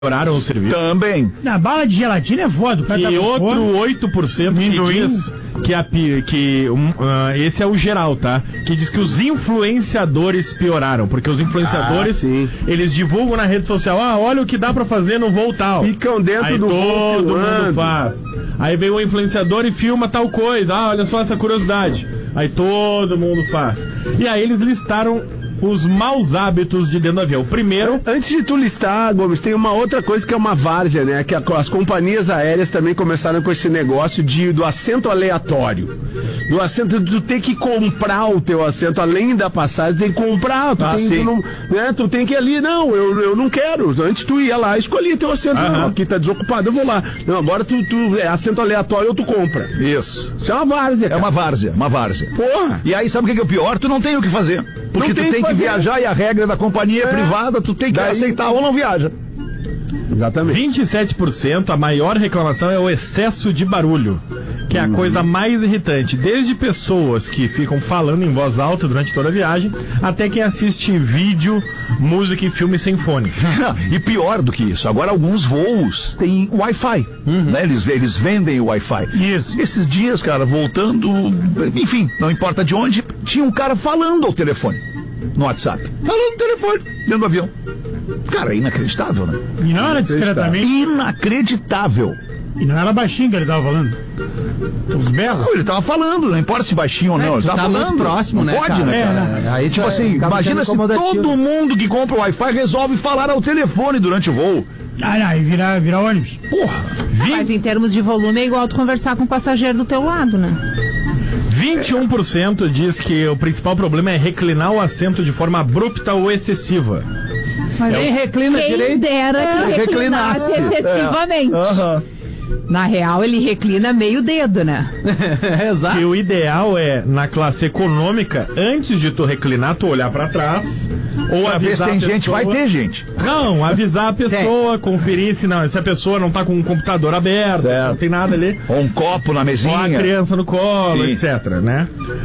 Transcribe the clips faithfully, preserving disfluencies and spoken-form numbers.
melhoraram o serviço. Também. Na bala de gelatina é foda. O cara E tá outro fome. oito por cento que diz que, a, pi- que um, uh, esse é o geral, tá? Que diz que os influenciadores pioraram. Porque os influenciadores, Ah, eles divulgam na rede social, ah, olha o que dá pra fazer no voo tal. Ficam dentro Aí do voo todo filmando. mundo faz. Aí vem o influenciador e filma tal coisa. Ah, olha só essa curiosidade. Aí todo mundo faz. E aí eles listaram os maus hábitos de dentro do avião. Primeiro... Antes de tu listar, Gomes, tem uma outra coisa que é uma várzea, né? Que a- as companhias aéreas também começaram com esse negócio de, do assento aleatório. Do assento, tu tem que comprar o teu assento, além da passagem, tu tem que comprar. Tu, Ah, tem, sim. tu, não, né? Tu tem que ir ali, não, eu, eu não quero. Antes tu ia lá, escolhia teu assento. Não, aqui tá desocupado, eu vou lá. Não, agora tu, tu é assento aleatório ou tu compra. Isso. Isso é uma várzea, É cara. uma várzea, uma várzea. Porra. E aí, sabe o que que é o pior? Tu não tem o que fazer. Porque Não tu tem tem o que que fazer. viajar e a regra da companhia é, É. privada, tu tem que Daí- aceitar ou não viaja. Exatamente. vinte e sete por cento, a maior reclamação é o excesso de barulho, que é a coisa mais irritante. Desde pessoas que ficam falando em voz alta durante toda a viagem, até quem assiste vídeo, música e filme sem fone. E pior do que isso, agora alguns voos têm Wi-Fi, né? Eles, eles vendem o Wi-Fi. Isso. Esses dias, cara, voltando, enfim, não importa de onde, tinha um cara falando ao telefone, no WhatsApp. Falando no telefone, dentro do avião. Cara, é inacreditável, né? E não era discretamente. Inacreditável. E não era baixinho que ele tava falando. Os berros. Não, ele tava falando, não importa se baixinho ou não, ele tu tava tá falando. muito próximo, não né, pode, cara? né, É, cara? né? Aí Tipo tu assim, acaba imagina sendo se incomodativo. todo mundo que compra o Wi-Fi resolve falar ao telefone durante o voo. Ah, não, e virar, virar ônibus. Porra. Mas em termos de volume é igual tu conversar com o passageiro do teu lado, né? vinte e um por cento diz que o principal problema é reclinar o assento de forma abrupta ou excessiva. Mas Nem reclina quem direito. dera que reclinasse excessivamente. Aham. Na real, ele reclina meio dedo, né? Exato. Que o ideal é, na classe econômica, antes de tu reclinar, tu olhar pra trás, ou Pra ver se avisar tem a gente, pessoa- vai ter gente. Não, avisar a pessoa, conferir se, não, se a pessoa não tá com o computador aberto, Certo. não tem nada ali. Ou um copo na Ou a mesinha. criança no colo, Sim. etcétera, né?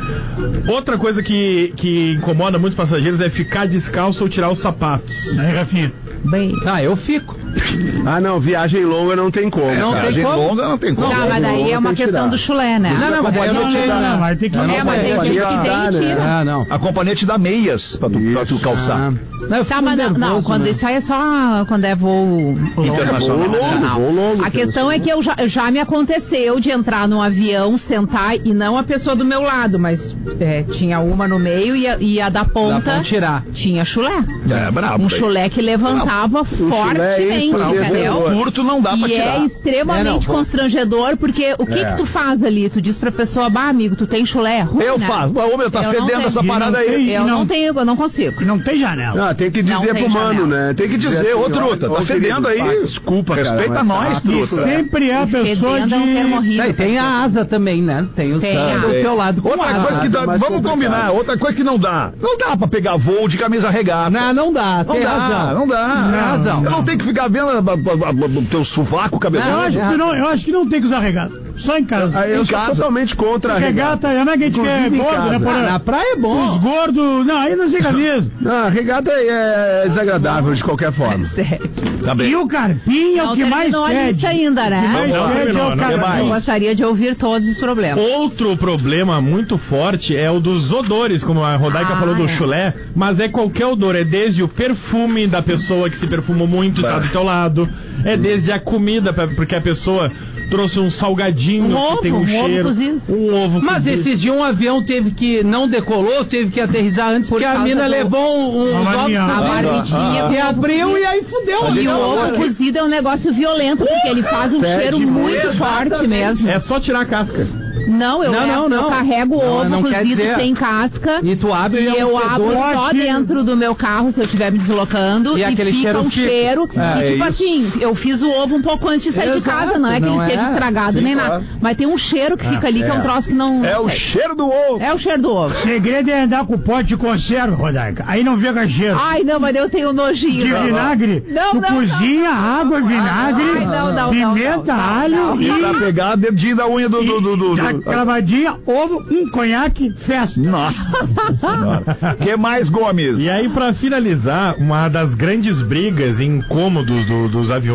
Outra coisa que, que incomoda muitos passageiros é ficar descalço ou tirar os sapatos. Aí, Rafinha. Bem. Ah, eu fico. Ah, não, viagem longa não tem como. Não cara. tem Viagem como. longa não tem como. Tá, mas daí é uma tem que questão tirar. do chulé, né? Não, não, mas daí eu não Não, tiro. não, não, vai ter que... É, mas tem gente que tirar, tem e né? tira. Ah, não. A companhia te dá meias pra tu, pra tu calçar. Ah. Não, eu fico Tá, mas não, não, nervoso, quando né? isso aí é só quando é voo longo, Internacional. internacional. Voo longo, A questão é que eu já, já me aconteceu de entrar num avião, sentar, e não a pessoa do meu lado, mas é, tinha uma no meio e a, e a da Dá ponta pra tirar. tinha chulé. É, brabo. Um daí. chulé que levantava fortemente, entendeu? Curto não dá pra E tirar. é extremamente É, não, pô. constrangedor, porque o que É. que tu faz ali? Tu diz pra pessoa, bah, amigo, tu tem chulé? Ruim, Eu né? faço. Ô, meu, tá Eu não fedendo tenho. essa E parada não aí. tem- Eu Não. não tenho, eu não consigo. E não tem janela. Ah, tem que Não dizer tem pro mano, janela. né? Tem que dizer Assim, assim, ô, truta, ó, tá ô, fedendo querido, aí. pá, Desculpa, cara. Respeita mas nós, tá- truta. E sempre é a E pessoa fedendo de... é um termo horrível. Tá, e tem a asa também, né? Tem os Tem caras a- do seu lado com Outra asa. coisa que asa dá, é mais vamos complicado. combinar, outra coisa que não dá. Não dá pra pegar voo de camisa regata. Não, não dá, Não tem dá, razão. não dá. Tem razão. Eu não tenho que ficar vendo a- a- a- o teu sovaco Eu cabeludo. acho, que não, eu acho que não tem que usar regata. Só em casa. Aí eu Em sou casa. totalmente contra a Regata, não é que a gente quer Inclusive em gordo, né? casa. Porra? Ah, na praia é bom. Os gordos... Não, aí não sei camisa. Ah, regata é desagradável de qualquer forma. Sério. Tá bem. E o carpinho é o Não que mais terminou a fede. lista ainda, né? O que mais Não, fede é terminou, o não. carpinho. Que mais? Eu gostaria de ouvir todos os problemas. Outro problema muito forte é o dos odores, como a Rodaica Ah, falou do é. chulé, mas é qualquer odor, é desde o perfume da pessoa que se perfumou muito e tá do teu lado, é desde a comida, pra- porque a pessoa trouxe um salgadinho Um que ovo, tem um, um ovo cheiro, cozido. um ovo Mas cozido. esses dias um avião teve que. Não decolou, teve que aterrissar antes, Por porque a causa mina do- levou um- uns Uma ovos maminha. A cozidos. barbidinha E com ovo abriu cozido. e aí fudeu. E o ovo cozido é um negócio violento, porque ele faz um cheiro muito forte mesmo. É só tirar a casca. Não, eu, Não, levo- não, eu não. carrego o Não, ovo não quer cozido dizer. sem casca. E tu abre E e é um eu fedor. abro só Forte. dentro do meu carro, se eu estiver me deslocando. E E, aquele fica cheiro um fica. cheiro. É, e é tipo isso. assim, eu fiz o ovo um pouco antes de sair de Exato, casa. Não é que ele não esteja é? estragado Sim, nem claro. nada. Mas tem um cheiro que fica ali, que é um troço que não. É não o sei. cheiro do ovo. É o cheiro do ovo. O segredo é andar com o pote de conserva, Rodaica. Aí não fica cheiro. Ai, não, mas eu tenho nojinho. De Não, não. vinagre, Não, tu não, cozinha água, vinagre, Ai, não, não, não, pimenta, não, não, alho não. e... E pra pegar dedinho da unha do, do, do, do, do, cravadinha, ovo, um conhaque, festa. Nossa senhora. Que mais, Gomes? E aí, pra finalizar, uma das grandes brigas e incômodos do- dos aviões